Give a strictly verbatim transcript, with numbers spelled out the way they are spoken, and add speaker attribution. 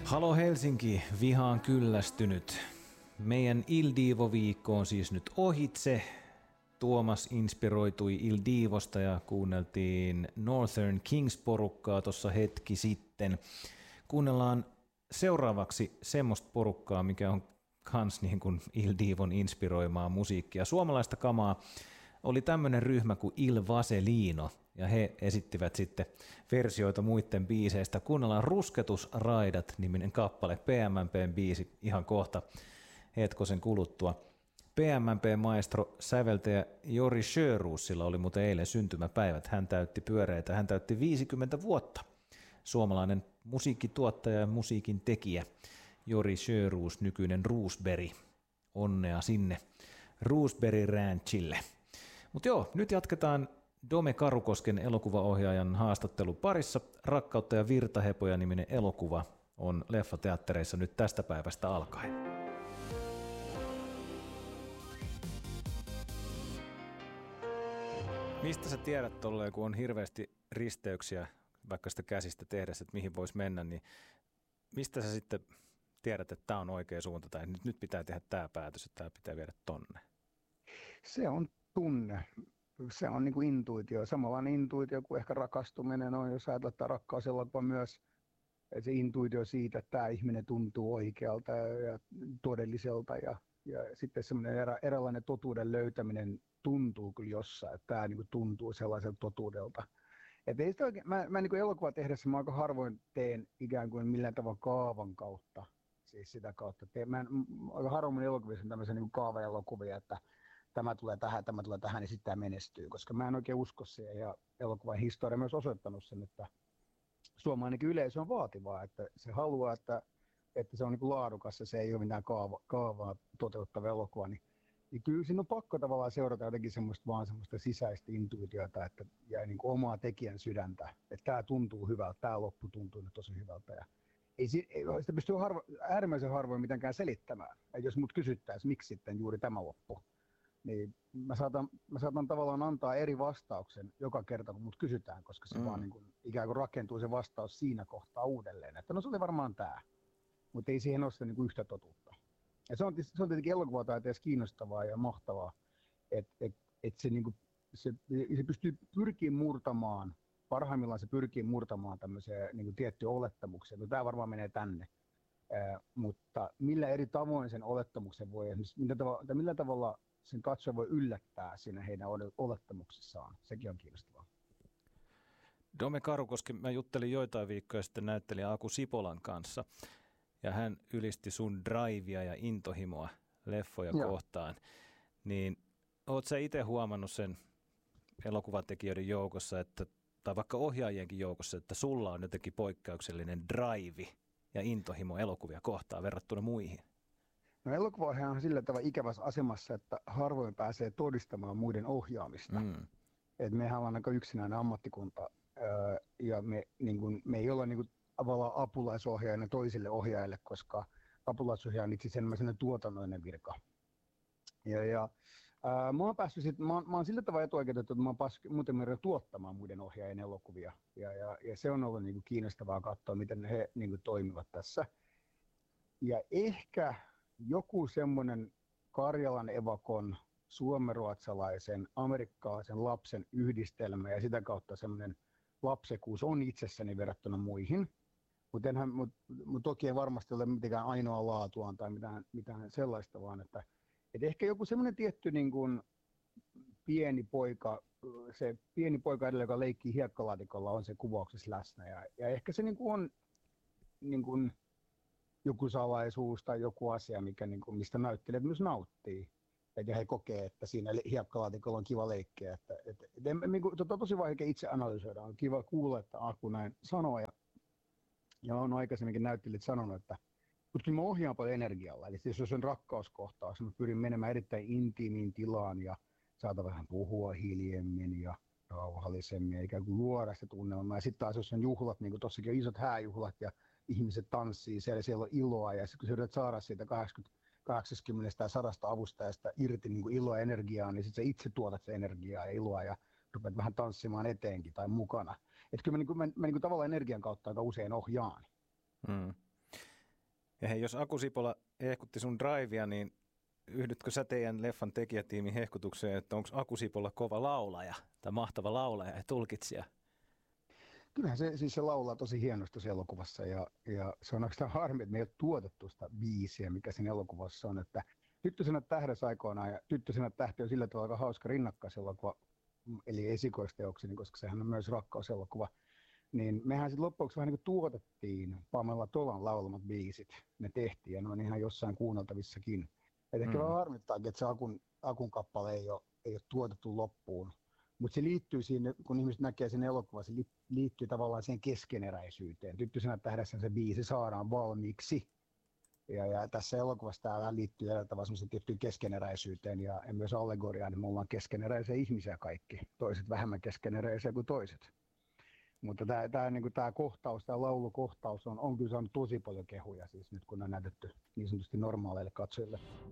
Speaker 1: Halo Helsinki, vihaan kyllästynyt. Meidän Il Divo-viikko on siis nyt ohitse. Tuomas inspiroitui Il Divosta ja kuunneltiin Northern Kings-porukkaa tuossa hetki sitten. Kuunnellaan seuraavaksi semmoista porukkaa, mikä on kans niin kuin Il Divon inspiroimaa musiikkia. Suomalaista kamaa oli tämmöinen ryhmä kuin Il Vaseliino, ja he esittivät sitten versioita muiden biiseistä. Kuunnellaan Rusketusraidat-niminen kappale, P M M P:n biisi, ihan kohta hetkosen kuluttua. P M M P-maestro säveltäjä Jori Sjöroosilla oli muuten eilen syntymäpäivät. Hän täytti pyöreitä, hän täytti viisikymmentä vuotta. Suomalainen musiikkituottaja ja musiikin tekijä Jori Sjöroos, nykyinen Roosberry. Onnea sinne Roosberry Ranchille. Mutta joo, nyt jatketaan Dome Karukosken elokuvaohjaajan haastattelu parissa. Rakkautta ja virtahepoja -niminen elokuva on leffateattereissa nyt tästä päivästä alkaen. Mistä sä tiedät tolleen, kun on hirveästi risteyksiä vaikka sitä käsistä tehdessä, että mihin voisi mennä, niin mistä sä sitten tiedät, että tämä on oikea suunta tai nyt, nyt pitää tehdä tämä päätös, että tämä pitää viedä tonne?
Speaker 2: Se on tunne. Se on niin kuin intuitio. Samanlainen intuitio kuin ehkä rakastuminen on, jos ajatellaan, että rakkauselokuva myös se intuitio siitä, että tämä ihminen tuntuu oikealta ja todelliselta ja, ja sitten semmoinen erä, eräänlainen totuuden löytäminen tuntuu kyllä jossain, että tämä niin kuin tuntuu sellaiselta totuudelta. Et ei sitä oikein, mä, mä niin kuin elokuva tehdessä mä aika harvoin teen ikään kuin millään tavalla kaavan kautta, siis sitä kautta. Teen, mä en, aika harvoin elokuvissa on tämmöisiä niin kuin kaavaelokuvia, että tämä tulee tähän, tämä tulee tähän, niin sitten tämä menestyy, koska mä en oikein usko siihen, ja elokuvan historia on myös osoittanut sen, että suomalainenkin yleisö on vaativaa, että se haluaa, että, että se on niin kuin laadukas ja se ei ole mitään kaava, kaavaa toteuttava elokuva, niin, niin kyllä siinä on pakko tavallaan seurata jotenkin semmoista vaan semmoista sisäistä intuitiota että, ja niin kuin omaa tekijän sydäntä, että tämä tuntuu hyvältä, tämä loppu tuntuu nyt tosi hyvältä. Ja ei, ei sitä pysty harvo, äärimmäisen harvoin mitenkään selittämään, että jos mut kysyttäisiin, miksi sitten juuri tämä loppu, niin mä saatan, mä saatan tavallaan antaa eri vastauksen joka kerta, kun mut kysytään, koska se mm. vaan niin kuin, ikään kuin rakentuu se vastaus siinä kohtaa uudelleen. Että no se oli varmaan tämä, mutta ei siihen ole sitä niin kuin yhtä totuutta. Ja se on, se on tietenkin elokuvataiteessa kiinnostavaa ja mahtavaa, että et, et se, niin kuin, se, se pystyy pyrkiä murtamaan, parhaimmillaan se pyrkii murtamaan tämmöisiä niin kuin tiettyjä olettamuksia. No tämä varmaan menee tänne, äh, mutta millä eri tavoin sen olettamuksen voi, millä tavalla, millä tavalla sen katsoja voi yllättää siinä heidän olettamuksissaan. Sekin on kiinnostavaa.
Speaker 1: Dome Karukoski, mä juttelin joitain viikkoja sitten näyttelijä Aku Sipolan kanssa, ja hän ylisti sun drivea ja intohimoa leffoja Joo. kohtaan. Niin oot sä itse huomannut sen elokuvatekijöiden joukossa, että, tai vaikka ohjaajienkin joukossa, että sulla on jotenkin poikkeuksellinen drive ja intohimo elokuvia kohtaan verrattuna muihin?
Speaker 2: No elokuvaohjaaja on sillä tavalla ikävässä asemassa, että harvoin pääsee todistamaan muiden ohjaamista. Mm. Et mehän ollaan aika yksinäinen ammattikunta ja me, niin kun, me ei olla niin kun, tavallaan apulaisohjaajana toisille ohjaajille, koska apulaisohjaaja on itse asiassa tuotannollinen virka. Ja, ja, ää, mä, oon päässyt sit, mä, oon, mä oon sillä tavalla etuoikeutettu, että mä oon päässyt muuten tuottamaan muiden ohjaajien elokuvia. Ja, ja, ja se on ollut niin kun, kiinnostavaa katsoa, miten he niin kun, toimivat tässä. Ja ehkä joku semmoinen Karjalan evakon, suomenruotsalaisen, amerikkalaisen lapsen yhdistelmä ja sitä kautta semmoinen lapsekuus on itsessäni verrattuna muihin. Mutta mut, mut toki ei varmasti ole mitenkään ainoa laatuaan tai mitään, mitään sellaista, vaan että et ehkä joku semmoinen tietty niin kuin pieni poika, se pieni poika edellä, joka leikkii hiekkalaatikolla, on se kuvauksessa läsnä. Ja, ja ehkä se niin kuin on niin kuin joku salaisuus tai joku asia, mikä, niin kuin, mistä näyttelijät myös nauttii. Ja he kokee, että siinä hiekkalaatikolla on kiva leikkiä. Että, et, et, niin kuin, tota, tosi vaikea itse analysoida. On kiva kuulla, että Aku näin sanoo. Ja, ja on aikaisemminkin näyttelijät sanonut, että mutta mä ohjaan paljon energialla. Eli jos on rakkauskohtaus, mä pyrin menemään erittäin intiimiin tilaan ja saada vähän puhua hiljemmin ja rauhallisemmin ja ikään kuin luoda sitä tunnelmaa. Ja sitten taas jos on juhlat, niin kuin tossakin on isot hääjuhlat ja ihmiset tanssii, siellä, siellä on iloa ja sitten kun sä yrität saada siitä kahdeksankymmentä, kahdeksankymmentä tai sadasta avustajasta irti niin kuin iloa ja energiaa, niin sitten sä itse tuotat se energiaa ja iloa ja rupeat vähän tanssimaan eteenkin tai mukana. Että kyllä mä, niin kuin, mä, mä niin kuin tavallaan energian kautta aika usein ohjaan.
Speaker 1: Hmm. Ja hei, jos Aku Sipola hehkutti sun drivea, niin yhdytkö sä teidän leffan tekijätiimin hehkutukseen, että onko Aku Sipola kova laulaja tai mahtava laulaja ja tulkitsija?
Speaker 2: Kyllähän se, siis se laulaa tosi hienosti tuossa elokuvassa ja, ja se on oikeastaan harmi, että me ei ole tuotettu sitä biisiä, mikä siinä elokuvassa on, että Tyttösenä tähdessä aikoinaan ja Tyttösenä tähti on sillä tavalla aika hauska rinnakkaiselokuva, eli esikoisteokseni, koska sehän on myös rakkauselokuva. Niin mehän sitten loppuksi vähän niin kuin tuotettiin Pamela Tolan laulamat biisit. Ne tehtiin ja ne on ihan jossain kuunneltavissakin. Et ehkä mm. vähän harmittaakin, että se Akun, Akun kappale ei ole, ei ole tuotettu loppuun. Mutta se liittyy siinä, kun ihmiset näkee sen elokuvan, se liittyy tavallaan siihen keskeneräisyyteen. Tyttösenä tähdessä se biisi saadaan valmiiksi. Ja, ja tässä elokuvassa tämä liittyy tavallaan semmoiseen tiettyyn keskeneräisyyteen ja, ja myös allegoriaan, että me ollaan keskeneräisiä ihmisiä kaikki. Toiset vähemmän keskeneräisiä kuin toiset. Mutta tämä, tämä, niin kuin tämä kohtaus, tämä laulukohtaus on, on kyllä saanut tosi paljon kehuja siis nyt kun on näytetty niin sanotusti normaaleille katsojille.